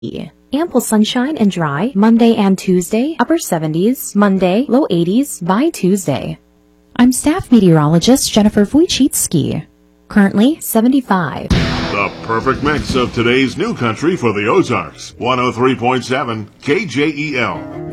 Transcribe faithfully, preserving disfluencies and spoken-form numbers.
Ample sunshine and dry, Monday and Tuesday, upper seventies, Monday, low eighties, by Tuesday. I'm staff meteorologist Jennifer Wojcicki. Currently seventy-five. The perfect mix of today's new country for the Ozarks. one oh three point seven K J E L.